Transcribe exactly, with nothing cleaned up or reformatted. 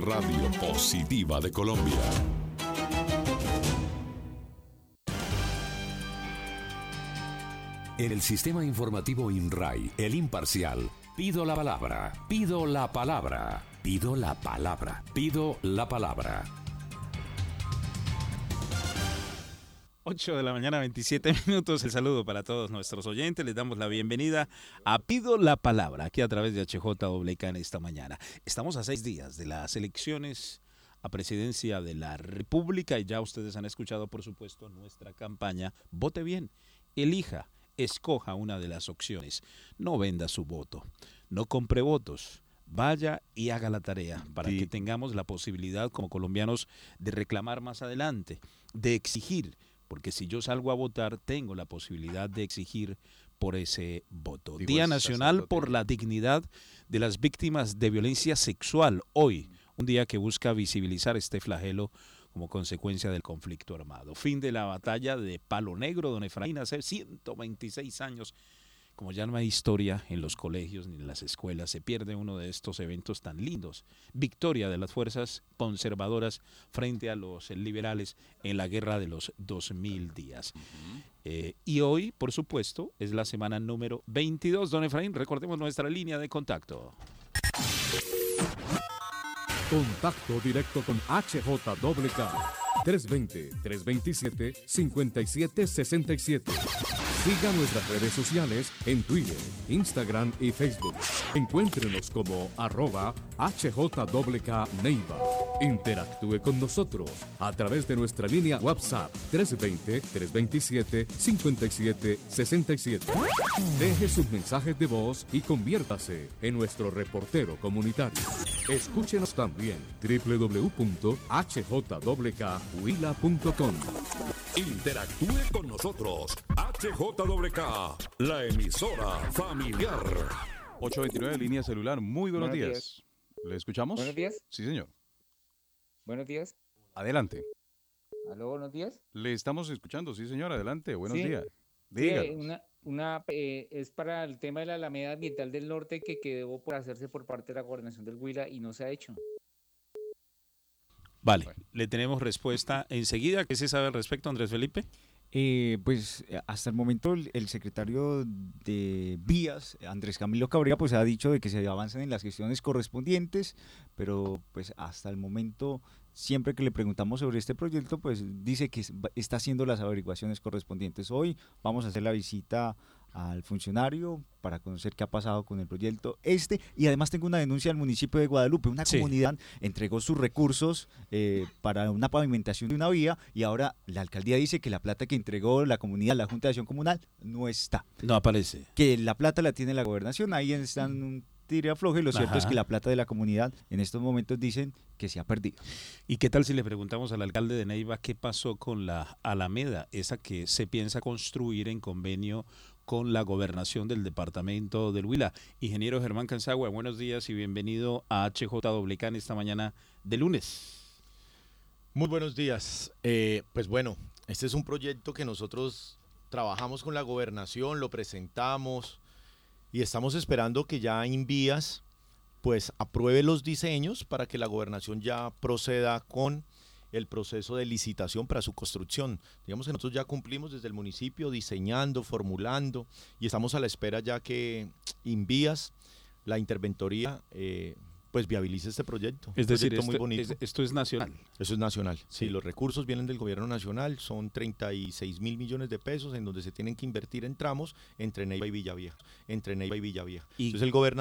radio positiva de Colombia. En el sistema informativo INRAI, el imparcial, pido la palabra, pido la palabra, pido la palabra, pido la palabra. ocho de la mañana, veintisiete minutos. El saludo para todos nuestros oyentes. Les damos la bienvenida a Pido la Palabra, aquí a través de H J W K en esta mañana. Estamos a seis días de las elecciones a presidencia de la República y ya ustedes han escuchado, por supuesto, nuestra campaña. Vote bien, elija, escoja una de las opciones. No venda su voto, no compre votos. Vaya y haga la tarea para sí. que tengamos la posibilidad como colombianos de reclamar más adelante, de exigir. Porque si yo salgo a votar, tengo la posibilidad de exigir por ese voto. Digo, Día Nacional por la Dignidad de las Víctimas de Violencia Sexual. Hoy, un día que busca visibilizar este flagelo como consecuencia del conflicto armado. Fin de la batalla de Palo Negro, don Efraín, hace ciento veintiséis años. Como ya no hay historia en los colegios ni en las escuelas, se pierde uno de estos eventos tan lindos. Victoria de las fuerzas conservadoras frente a los liberales en la guerra de los dos mil días. Uh-huh. Eh, y hoy, por supuesto, es la semana número veintidós. Don Efraín, recordemos nuestra línea de contacto. Contacto directo con H J W K. tres dos cero, tres dos siete, cinco siete seis siete. Siga nuestras redes sociales en Twitter, Instagram y Facebook. Encuéntrenos como arroba H J W K Neiva. Interactúe con nosotros a través de nuestra línea WhatsApp tres dos cero, tres dos siete, cinco siete seis siete. Deje sus mensajes de voz y conviértase en nuestro reportero comunitario. Escúchenos también doble u doble u doble u punto h j w k huila punto com. Interactúe con nosotros. H J W K, la emisora familiar. ocho veintinueve, línea celular. Muy buenos, buenos días. días. ¿Le escuchamos? Buenos días. Sí, señor. Buenos días. Adelante. ¿Aló, buenos días? Le estamos escuchando, sí, señor. Adelante. Buenos sí. días. Sí, una, una, eh, es para el tema de la Alameda Ambiental del Norte que quedó por hacerse por parte de la Gobernación del Huila y no se ha hecho. Vale, bueno. Le tenemos respuesta enseguida. ¿Qué se sabe al respecto, Andrés Felipe? Eh, pues hasta el momento el, el secretario de Vías, Andrés Camilo Cabrera, pues ha dicho de que se avancen en las gestiones correspondientes, pero pues hasta el momento, siempre que le preguntamos sobre este proyecto, pues dice que está haciendo las averiguaciones correspondientes. Hoy vamos a hacer la visita al funcionario para conocer qué ha pasado con el proyecto este, y además tengo una denuncia del municipio de Guadalupe. Una sí. comunidad entregó sus recursos eh, para una pavimentación de una vía y ahora la alcaldía dice que la plata que entregó la comunidad, la Junta de Acción Comunal, no está. No aparece. Que la plata la tiene la gobernación, ahí están un tire afloje, y lo cierto Ajá. es que la plata de la comunidad en estos momentos dicen que se ha perdido. ¿Y qué tal si le preguntamos al alcalde de Neiva qué pasó con la Alameda, esa que se piensa construir en convenio con la gobernación del departamento del Huila? Ingeniero Germán Canzagua, buenos días y bienvenido a H J W K en esta mañana de lunes. Muy buenos días. Eh, pues bueno, este es un proyecto que nosotros trabajamos con la gobernación, lo presentamos y estamos esperando que ya Invías pues apruebe los diseños para que la gobernación ya proceda con el proceso de licitación para su construcción. Digamos que nosotros ya cumplimos desde el municipio diseñando, formulando y estamos a la espera ya que Invías, la interventoría, eh, pues viabilice este proyecto. Es decir, proyecto esto, muy bonito. Es, esto es nacional. Eso es nacional. Sí. sí, los recursos vienen del gobierno nacional, son treinta y seis mil millones de pesos en donde se tienen que invertir en tramos entre Neiva y Villavieja. Entre Neiva y Villavieja. Y Entonces el gobernador